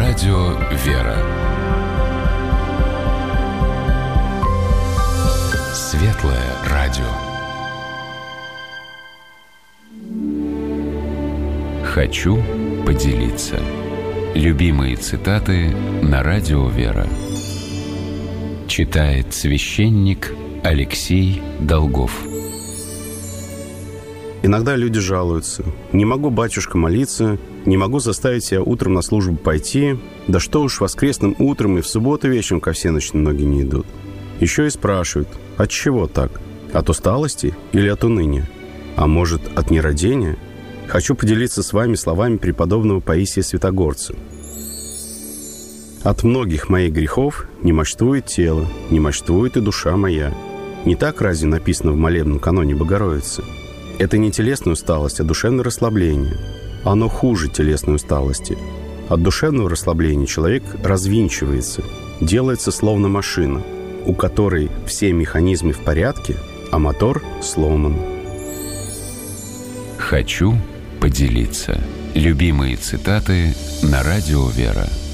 Радио «Вера». Светлое радио. Хочу поделиться. Любимые цитаты на Радио «Вера». Читает священник Алексей Долгов. Иногда люди жалуются. Не могу, батюшка, молиться, не могу заставить себя утром на службу пойти. Да что уж, воскресным утром и в субботу вечером ко всеночной ноги не идут. Еще и спрашивают, от чего так? От усталости или от уныния? А может, от нерадения? Хочу поделиться с вами словами преподобного Паисия Святогорца. «От многих моих грехов немощствует тело, немощствует и душа моя». Не так разве написано в молебном каноне Богородицы? Это не телесная усталость, а душевное расслабление. Оно хуже телесной усталости. От душевного расслабления человек развинчивается, делается словно машина, у которой все механизмы в порядке, а мотор сломан. Хочу поделиться. Любимые цитаты на Радио «Вера».